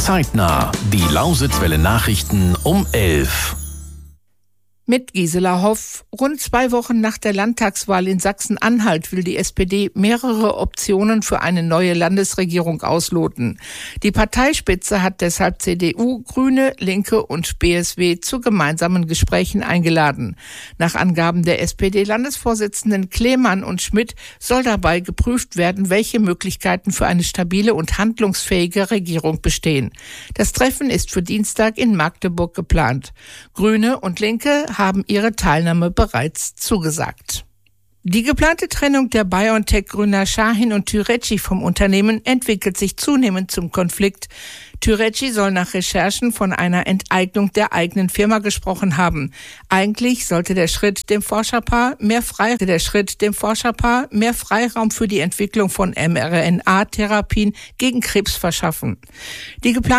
Zeitnah. Die Lausitzwelle Nachrichten um 11. Mit Gisela Hoff. Rund 2 Wochen nach der Landtagswahl in Sachsen-Anhalt will die SPD mehrere Optionen für eine neue Landesregierung ausloten. Die Parteispitze hat deshalb CDU, Grüne, Linke und BSW zu gemeinsamen Gesprächen eingeladen. Nach Angaben der SPD-Landesvorsitzenden Kleemann und Schmidt soll dabei geprüft werden, welche Möglichkeiten für eine stabile und handlungsfähige Regierung bestehen. Das Treffen ist für Dienstag in Magdeburg geplant. Grüne und Linke haben ihre Teilnahme bereits zugesagt. Die geplante Trennung der BioNTech-Gründer Şahin und Türeci vom Unternehmen entwickelt sich zunehmend zum Konflikt. Türeci soll nach Recherchen von einer Enteignung der eigenen Firma gesprochen haben. Eigentlich sollte der Schritt dem Forscherpaar mehr Freiraum für die Entwicklung von mRNA-Therapien gegen Krebs verschaffen. Die geplante